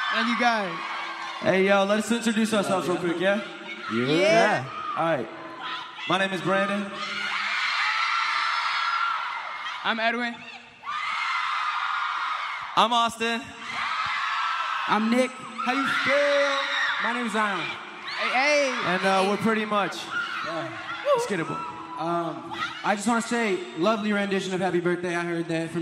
Thank you, guys. Hey, yo, let's introduce ourselves real quick, yeah? Yeah. All right. My name is Brandon. I'm Edwin. I'm Austin. I'm Nick. How you feel? My name's Zion. Hey. And we're pretty much. Let's get it, boy. I just want to say, lovely rendition of Happy Birthday. I heard that from